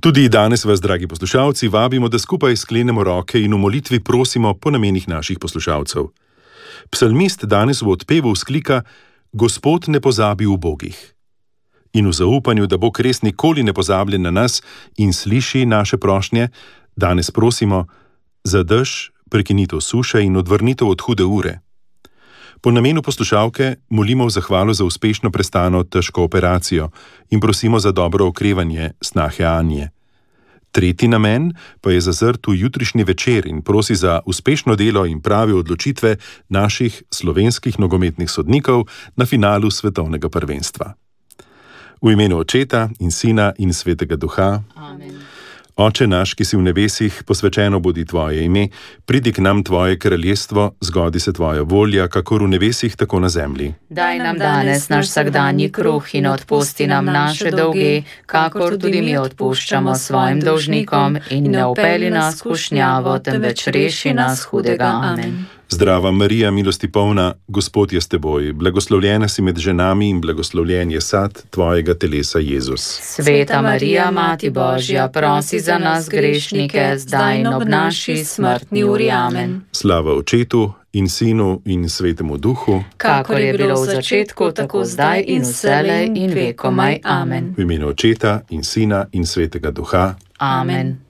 Tudi danes vas, dragi poslušalci, vabimo, da skupaj sklenemo roke in v molitvi prosimo po namenih naših poslušalcev. Psalmist danes v odpevu vzklika: Gospod ne pozabi ubogih. In v zaupanju, da Bog res nikoli ne pozablja na nas in sliši naše prošnje, danes prosimo za dež, prekinitev suše in odvrnitev od hude ure. Po namenu poslušalke molimo v zahvalo za uspešno prestano težko operacijo in prosimo za dobro okrevanje snahe Anje. Tretji namen pa je zazrt v jutrišnji večer in prosi za uspešno delo in prave odločitve naših slovenskih nogometnih sodnikov na finalu svetovnega prvenstva. V imenu Očeta in Sina in Svetega Duha. Amen. Oče naš, ki si v nebesih, posvečeno bodi tvoje ime, pridi k nam tvoje kraljestvo, zgodi se tvoja volja, kakor v nebesih, tako na zemlji. Daj nam danes naš vsakdanji kruh in odpusti nam naše dolge, kakor tudi mi odpuščamo svojim dolžnikom, in ne vpelji nas v skušnjavo, temveč reši nas hudega. Amen. Zdrava Marija, milosti polna, Gospod je s teboj, blagoslovljena si med ženami in blagoslovljen je sad tvojega telesa, Jezus. Sveta Marija, Mati Božja, prosi za nas grešnike, zdaj in ob naši smrtni uri. Amen. Slava Očetu in Sinu in Svetemu Duhu, kakor je bilo v začetku, tako zdaj in vselej in vekomaj. Amen. V imenu Očeta in Sina in Svetega Duha. Amen.